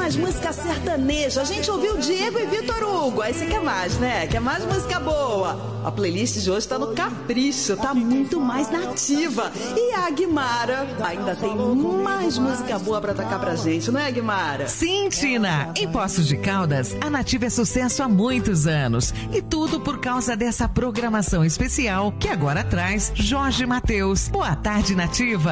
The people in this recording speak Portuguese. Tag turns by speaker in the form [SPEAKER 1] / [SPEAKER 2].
[SPEAKER 1] mais música sertaneja. A gente ouviu Diego e Vitor Hugo. Aí você quer mais, né? Quer mais música boa. A playlist de hoje tá no capricho, tá muito mais nativa. E a Guimara ainda tem mais música boa pra tocar pra gente, não é, Guimara?
[SPEAKER 2] Sim, Tina. Em Poços de Caldas, a Nativa é sucesso há muitos anos. E tudo por causa dessa programação especial que agora traz Jorge Mateus. Boa tarde, Nativa.